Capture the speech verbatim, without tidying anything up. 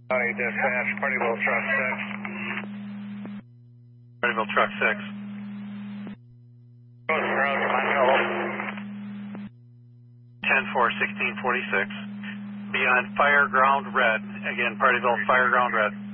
County Dispatch, Partyville Truck six. Partyville Truck six. Coast Road, Montreal. ten four, sixteen forty-six. Beyond Fireground Red. Again, Partyville Fireground Red.